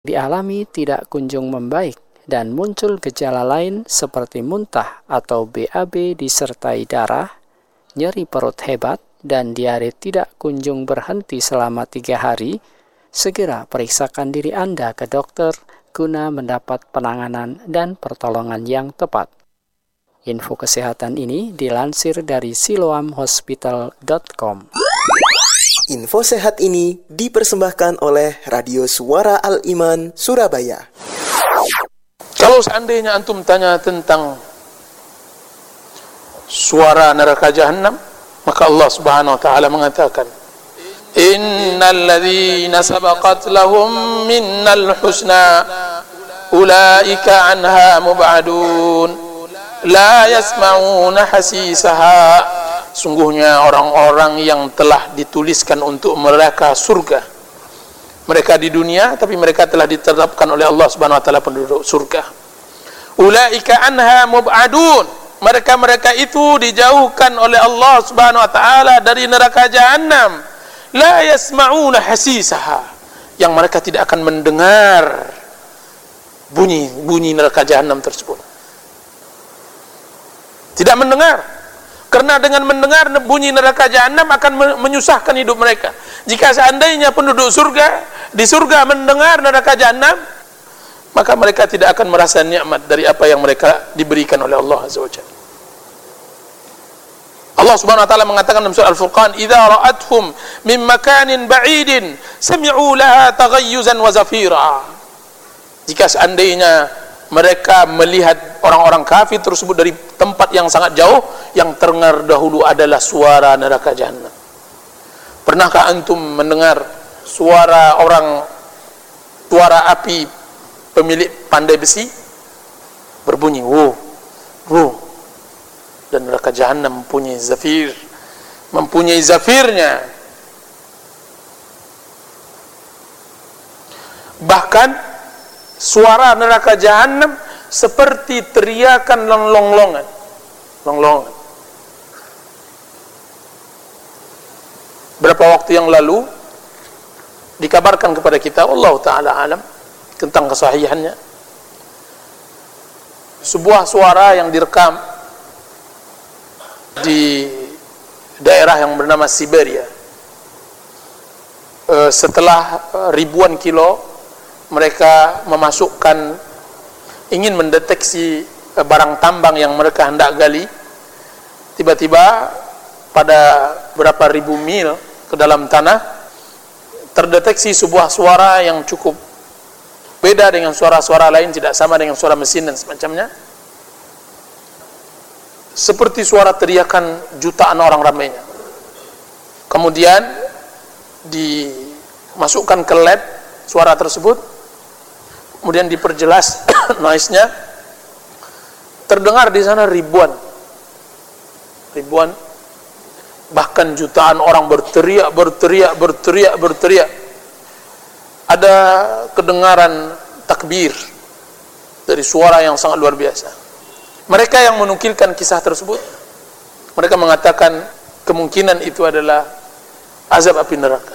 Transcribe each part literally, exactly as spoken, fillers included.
dialami tidak kunjung membaik dan muncul gejala lain seperti muntah atau B A B disertai darah, nyeri perut hebat, dan diare tidak kunjung berhenti selama tiga hari, segera periksakan diri Anda ke dokter guna mendapat penanganan dan pertolongan yang tepat. Info kesehatan ini dilansir dari siloam hospital dot com. Info sehat ini dipersembahkan oleh Radio Suara Al-Iman Surabaya. Kalau seandainya antum tanya tentang suara neraka Jahannam, maka Allah Subhanahu wa taala mengatakan, innal ladzina sabaqat lahum minnal husna ulaika anha mub'adun la yasma'una hasisaha. Sungguhnya orang-orang yang telah dituliskan untuk mereka surga, mereka di dunia tapi mereka telah ditetapkan oleh Allah Subhanahu wa taala penduduk surga. Ulaika anha mub'adun, mereka-mereka itu dijauhkan oleh Allah Subhanahu wa taala dari neraka Jahannam. La yasma'una hasisaha, yang mereka tidak akan mendengar bunyi bunyi neraka Jahannam tersebut. Tidak mendengar. Karena dengan mendengar bunyi neraka Jahannam akan menyusahkan hidup mereka. Jika seandainya penduduk surga di surga mendengar neraka Jahannam, maka mereka tidak akan merasa nikmat dari apa yang mereka diberikan oleh Allah Azza wa Jalla. Allah Subhanahu wa taala mengatakan dalam surah Al-Furqan, "Idza ra'athum min makanin ba'idin sami'u laha taghayyuzan wa zafira." Jika seandainya mereka melihat orang-orang kafir tersebut dari tempat yang sangat jauh, yang terdengar dahulu adalah suara neraka Jahannam. Pernahkah antum mendengar suara orang, suara api pemilik pandai besi berbunyi wuh, wuh, dan neraka Jahannam mempunyai zafir, mempunyai zafirnya. Bahkan suara neraka Jahannam seperti teriakan longlongan, longlongan. Berapa waktu yang lalu dikabarkan kepada kita, Allah Ta'ala alam, tentang kesahihannya, sebuah suara yang direkam di daerah yang bernama Siberia. E, setelah ribuan kilo mereka memasukkan, ingin mendeteksi barang tambang yang mereka hendak gali, tiba-tiba pada berapa ribu mil ke dalam tanah terdeteksi sebuah suara yang cukup beda dengan suara-suara lain, tidak sama dengan suara mesin dan semacamnya, seperti suara teriakan jutaan orang ramainya. Kemudian dimasukkan ke lab suara tersebut, kemudian diperjelas noise-nya, terdengar di sana ribuan, ribuan, bahkan jutaan orang berteriak, berteriak, berteriak, berteriak. Ada kedengaran takbir dari suara yang sangat luar biasa. Mereka yang menukilkan kisah tersebut, mereka mengatakan kemungkinan itu adalah azab api neraka.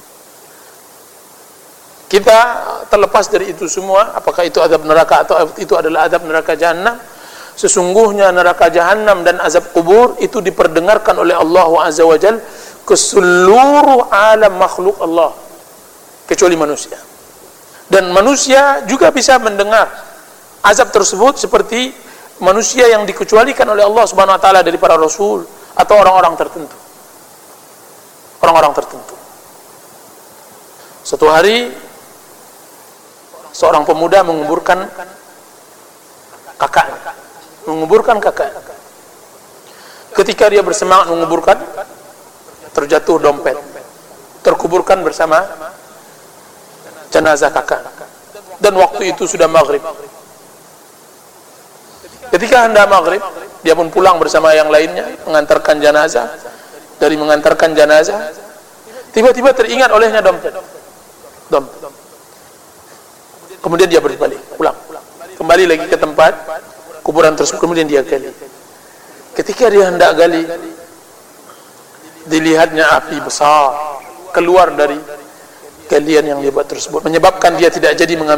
Kita terlepas dari itu semua, apakah itu azab neraka atau itu adalah azab neraka Jahannam, sesungguhnya neraka Jahannam dan azab kubur itu diperdengarkan oleh Allah Azza wa Jalla ke seluruh alam makhluk Allah, kecuali manusia. Dan manusia juga bisa mendengar azab tersebut seperti manusia yang dikecualikan oleh Allah Subhanahu wa taala dari para rasul atau orang-orang tertentu. Orang-orang tertentu. Suatu hari seorang pemuda menguburkan kakak, menguburkan kakak. Ketika dia bersemangat menguburkan, terjatuh dompet, terkuburkan bersama jenazah kakak. Dan waktu itu sudah maghrib. Ketika hendak maghrib, dia pun pulang bersama yang lainnya, mengantarkan jenazah. Dari mengantarkan jenazah, tiba-tiba teringat olehnya dompet. Dompet. Kemudian dia berbalik, pulang, kembali lagi ke tempat kuburan tersebut. Kemudian dia gali. Ketika dia hendak gali, dilihatnya api besar keluar dari galian yang dia buat tersebut, menyebabkan dia tidak jadi mengambil